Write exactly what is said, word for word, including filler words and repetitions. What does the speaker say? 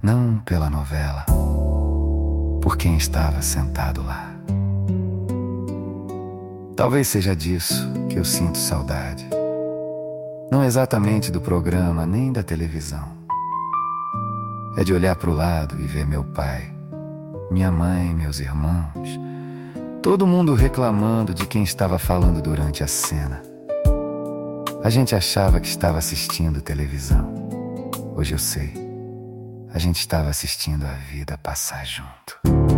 não pela novela, por quem estava sentado lá. Talvez seja disso que eu sinto saudade, não exatamente do programa nem da televisão. É de olhar para o lado e ver meu pai, minha mãe, meus irmãos, todo mundo reclamando de quem estava falando durante a cena. A gente achava que estava assistindo televisão. Hoje eu sei, a gente estava assistindo a vida passar junto.